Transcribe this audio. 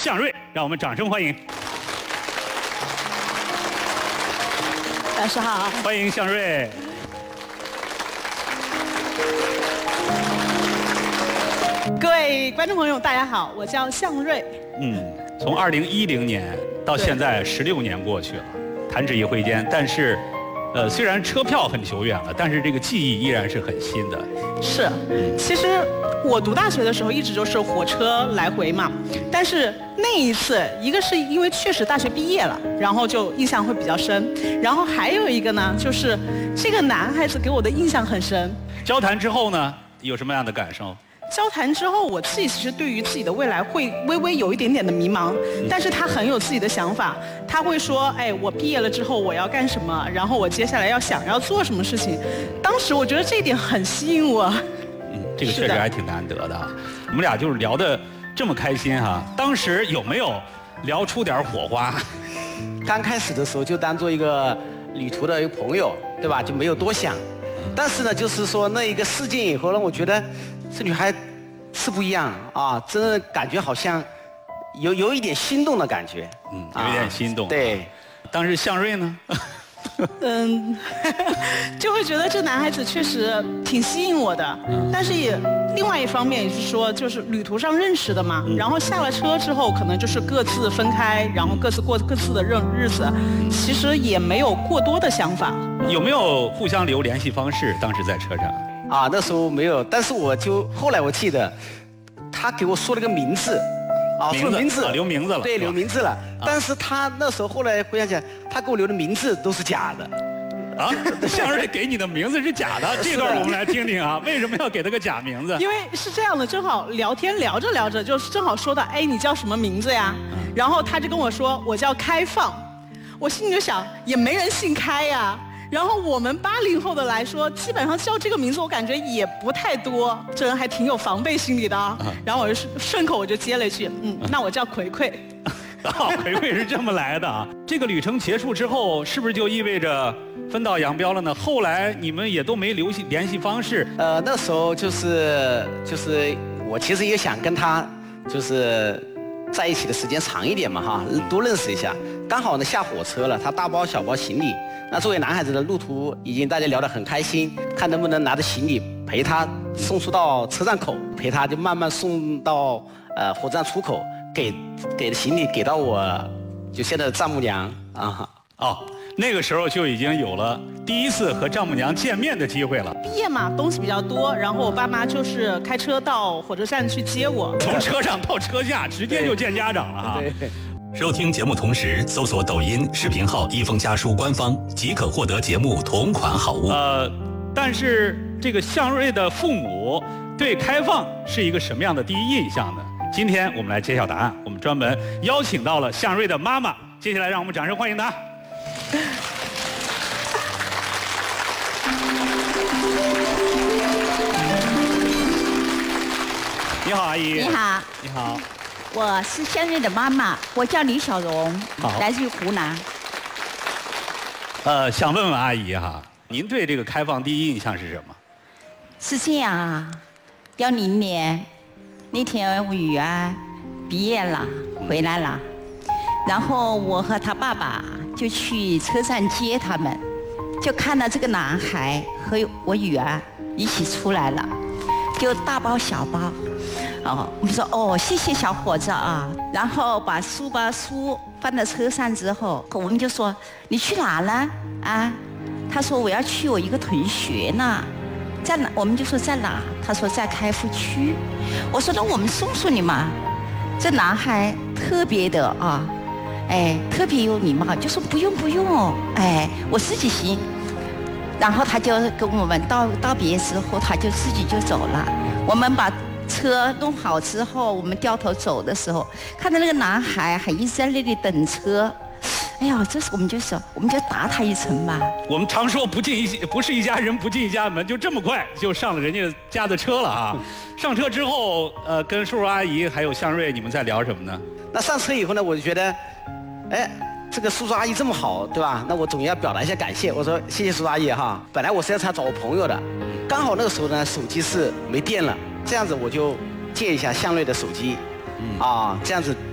向瑞，让我们掌声欢迎。 老师好， 欢迎向瑞。 各位观众朋友，大家好，我叫向瑞。 从2010年到现在16年过去了，弹指一挥间。但是，虽然车票很久远了，但是这个记忆依然是很新的。 是，其实我读大学的时候一直就是火车来回嘛，但是那一次，一个是因为确实大学毕业了，然后就印象会比较深，然后还有一个呢，就是这个男孩子给我的印象很深。 交谈之后呢，有什么样的感受？ 交谈之后，我自己其实对于自己的未来会微微有一点点的迷茫，但是他很有自己的想法，他会说，哎，我毕业了之后我要干什么，然后我接下来想要做什么事情。当时我觉得这一点很吸引我。 这个确实还挺难得的。我们俩就是聊得这么开心哈，当时有没有聊出点火花？ 刚开始的时候就当做一个旅途的一个朋友，对吧？就没有多想。但是呢，就是说那一个事件以后呢，我觉得这女孩是不一样啊，真的感觉好像有一点心动的感觉。 有一点心动。 对， 当时向瑞呢？ 就会觉得这男孩子确实挺吸引我的，但是也另外一方面也是说，就是旅途上认识的嘛，然后下了车之后，可能就是各自分开，然后各自过各自的日子，其实也没有过多的想法。 有没有互相留联系方式？当时在车上？ 那时候没有，但是后来我记得，他给我说了个名字。说名字留名字了， 对，留名字了。但是他那时候后来回想起来，他给我留的名字都是假的。 向瑞给你的名字是假的，这段我们来听听啊，为什么要给他个假名字？ 因为是这样的，正好聊天聊着聊着，就是正好说到，哎，你叫什么名字呀？然后他就跟我说，我叫开放。我心里就想，也没人姓开呀。然后我们80后的来说，基本上叫这个名字，我感觉也不太多。这人还挺有防备心理的啊。然后我就顺口我就接了一句，那我叫葵葵。 葵葵是这么来的啊。这个旅程结束之后，是不是就意味着分道扬镳了呢？后来你们也都没留联系方式。 那时候就是我其实也想跟他就是在一起的时间长一点嘛哈，多认识一下。刚好呢下火车了，他大包小包行李。那作为男孩子的路途已经大家聊得很开心，看能不能拿着行李陪他送出到车站口，陪他就慢慢送到火车站出口，给的行李给到我就现在的丈母娘啊。 那个时候就已经有了第一次和丈母娘见面的机会了。 毕业嘛，东西比较多，然后我爸妈就是开车到火车站去接我， 从车上到车下直接就见家长了哈。 对。 收听节目同时搜索抖音视频号一封家书官方即可获得节目同款好物。 但是这个向瑞的父母对开放是一个什么样的第一印象呢？今天我们来揭晓答案，我们专门邀请到了向瑞的妈妈，接下来让我们掌声欢迎她。你好，阿姨。 你好。 你好。 我是向瑞的妈妈，我叫李小荣，来自于湖南。 想问问阿姨哈，您对这个开放第一印象是什么？ 是这样啊，10年那天我女儿毕业了，回来了，然后我和他爸爸就去车站接他们，就看到这个男孩和我女儿一起出来了，就大包小包。我们说谢谢小伙子啊，然后把书放到车上之后，我们就说你去哪呢？他说我要去我一个同学那，在哪？我们就说在哪？他说在开福区。我说那我们送你嘛。这男孩特别的特别有礼貌，就说不用，我自己行。然后他就跟我们道别之后，他就自己就走了。我们把车弄好之后，我们掉头走的时候，看到那个男孩还一直在那里等车。哎呀，这时我们就答他一声吧。 我们常说不是一家人不进一家门，就这么快就上了人家家的车了啊！上车之后，跟叔叔阿姨还有向瑞，你们在聊什么呢？ 那上车以后呢，我就觉得，这个叔叔阿姨这么好，对吧？那我总要表达一下感谢。我说谢谢叔叔阿姨哈。本来我是要找我朋友的，刚好那个时候呢，手机是没电了。这样子我就借一下向瑞的手机，这样子